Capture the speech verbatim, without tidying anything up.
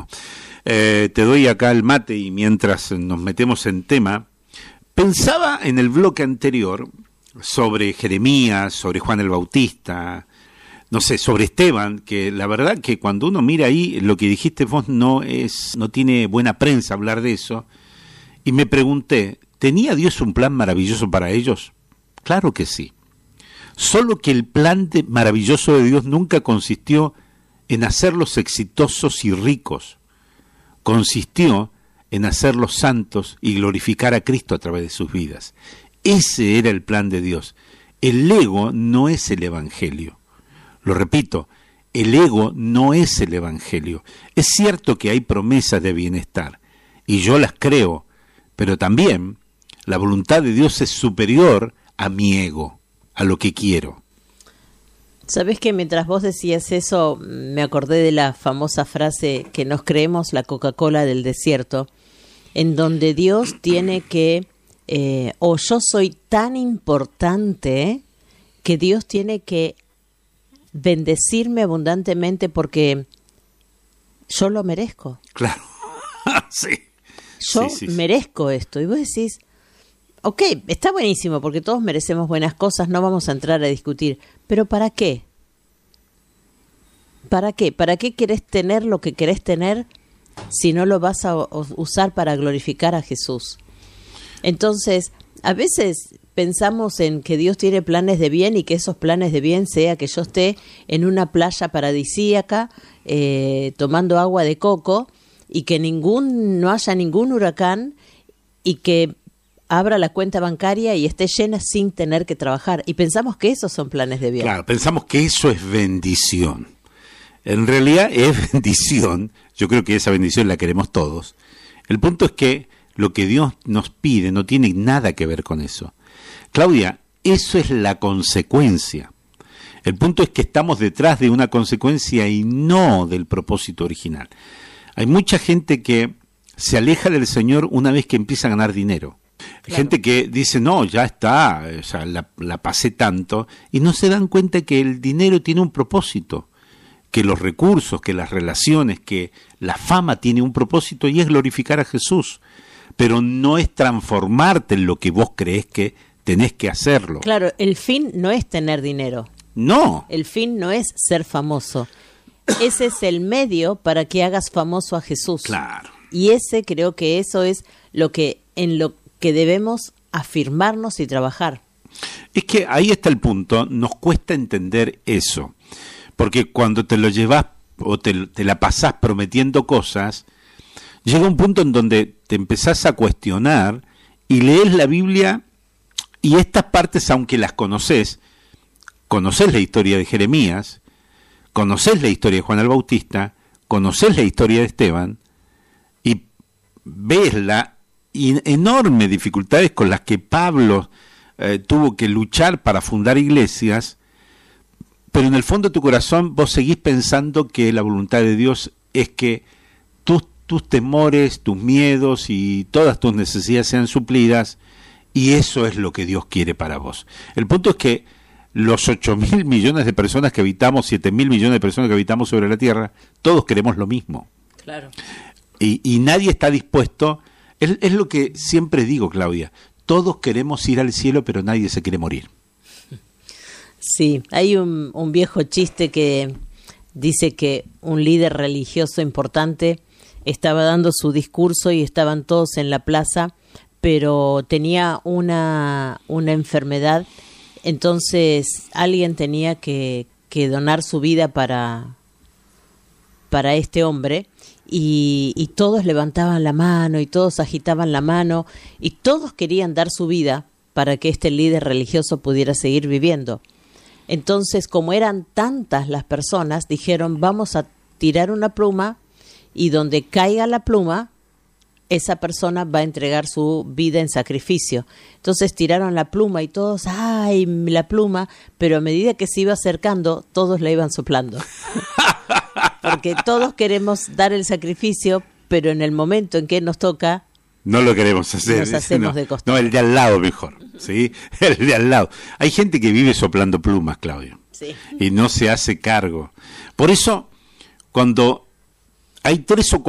buenísimo. Eh, te doy acá el mate y mientras nos metemos en tema, pensaba en el bloque anterior sobre Jeremías, sobre Juan el Bautista, no sé, sobre Esteban, que la verdad que cuando uno mira ahí, lo que dijiste vos no es, no tiene buena prensa hablar de eso, y me pregunté, ¿tenía Dios un plan maravilloso para ellos? Claro que sí. Solo que el plan de, maravilloso de Dios nunca consistió en hacerlos exitosos y ricos. Consistió en hacerlos santos y glorificar a Cristo a través de sus vidas. Ese era el plan de Dios. El ego no es el Evangelio. Lo repito, el ego no es el Evangelio. Es cierto que hay promesas de bienestar, y yo las creo, pero también la voluntad de Dios es superior a mi ego, a lo que quiero. ¿Sabés que mientras vos decías eso, me acordé de la famosa frase que nos creemos la Coca-Cola del desierto, en donde Dios tiene que, eh, o yo soy tan importante que Dios tiene que bendecirme abundantemente porque yo lo merezco. Claro, sí. Yo sí, sí, merezco sí. esto. Y vos decís, ok, está buenísimo porque todos merecemos buenas cosas, no vamos a entrar a discutir, pero ¿para qué? ¿Para qué? ¿Para qué querés tener lo que querés tener si no lo vas a usar para glorificar a Jesús? Entonces, a veces pensamos en que Dios tiene planes de bien y que esos planes de bien sea que yo esté en una playa paradisíaca eh, tomando agua de coco y que ningún no haya ningún huracán y que abra la cuenta bancaria y esté llena sin tener que trabajar. Y pensamos que esos son planes de bien. Claro, pensamos que eso es bendición. En realidad es bendición. Yo creo que esa bendición la queremos todos. El punto es que lo que Dios nos pide no tiene nada que ver con eso. Claudia, eso es la consecuencia. El punto es que estamos detrás de una consecuencia y no del propósito original. Hay mucha gente que se aleja del Señor una vez que empieza a ganar dinero. Claro. Gente que dice, no, ya está, o sea, la, la pasé tanto, y no se dan cuenta que el dinero tiene un propósito, que los recursos, que las relaciones, que la fama tiene un propósito y es glorificar a Jesús, pero no es transformarte en lo que vos creés que tenés que hacerlo. Claro, el fin no es tener dinero. No. El fin no es ser famoso. Ese es el medio para que hagas famoso a Jesús. Claro. Y ese creo que eso es lo que en lo que debemos afirmarnos y trabajar. Es que ahí está el punto, nos cuesta entender eso, porque cuando te lo llevas o te, te la pasás prometiendo cosas, llega un punto en donde te empezás a cuestionar y lees la Biblia y estas partes, aunque las conoces, conoces la historia de Jeremías, conoces la historia de Juan el Bautista, conoces la historia de Esteban y ves la enormes dificultades con las que Pablo eh, tuvo que luchar para fundar iglesias, pero en el fondo de tu corazón vos seguís pensando que la voluntad de Dios es que tus, tus temores, tus miedos y todas tus necesidades sean suplidas, y eso es lo que Dios quiere para vos. El punto es que los ocho mil millones de personas que habitamos, siete mil millones de personas que habitamos sobre la tierra, todos queremos lo mismo. Claro. Y, y nadie está dispuesto. Es, es lo que siempre digo, Claudia, todos queremos ir al cielo, pero nadie se quiere morir. Sí, hay un, un viejo chiste que dice que un líder religioso importante estaba dando su discurso y estaban todos en la plaza, pero tenía una, una enfermedad, entonces alguien tenía que, que donar su vida para, para este hombre. Y, y todos levantaban la mano y todos agitaban la mano y todos querían dar su vida para que este líder religioso pudiera seguir viviendo. Entonces, como eran tantas las personas, dijeron, vamos a tirar una pluma y donde caiga la pluma, esa persona va a entregar su vida en sacrificio. Entonces tiraron la pluma y todos, ¡ay, la pluma! Pero a medida que se iba acercando, todos la iban soplando. Porque todos queremos dar el sacrificio, pero en el momento en que nos toca, no lo queremos hacer. Nos hacemos no, de costumbre. No, el de al lado mejor, ¿sí? El de al lado. Hay gente que vive soplando plumas, Claudio. Sí. Y no se hace cargo. Por eso, cuando hay tres o cuatro